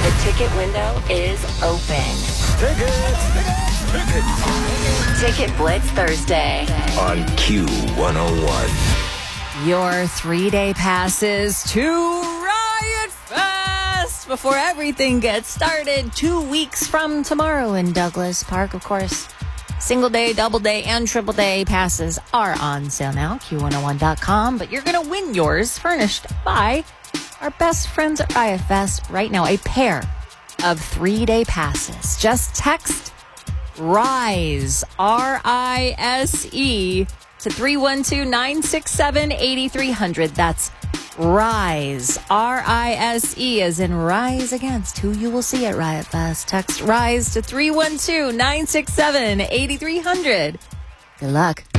The ticket window is open. Ticket Blitz Thursday on Q101. Your 3-day passes to Riot Fest before everything gets started 2 weeks from tomorrow in Douglas Park, of course. Single day, double day, and triple day passes are on sale now, Q101.com. But you're going to win yours furnished by our best friends at Riot Fest right now. A pair of 3-day passes. Just text RISE, RISE, to 312-967-8300. That's RISE, RISE, as in rise against who you will see at Riot Fest. Text RISE to 312-967-8300. Good luck.